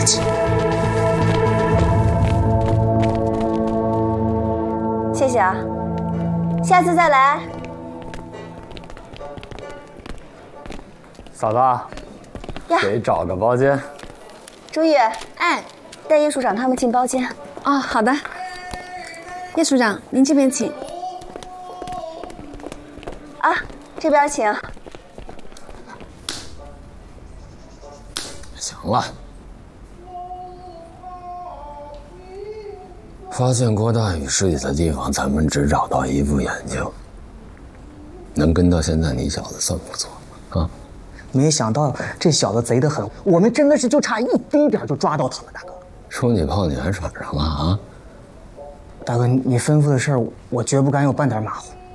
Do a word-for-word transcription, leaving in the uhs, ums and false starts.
气。 谢谢啊，下次再来。 嫂子， 呀， 给找个包间。 周玉，哎，带叶署长他们进包间。 哦，好的。叶署长，您这边请。 啊，这边请。 行了。发现郭大宇尸体的地方，咱们只找到一副眼镜。能跟到现在，你小子算不错啊。 没想到这小子贼得很，我们真的是就差一丁点就抓到他了，大哥。 说你泡你还喘上了啊？ 大哥，你吩咐的事儿，我绝不敢有半点马虎。